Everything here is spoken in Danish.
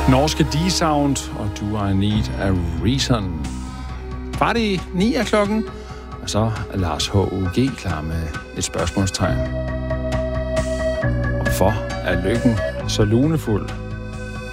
Norske D-Sound og Do I Need a Reason. Var det 9 af klokken? Og så er Lars H.U.G. klar med et spørgsmålstegn. Hvorfor er lykken så lunefuld?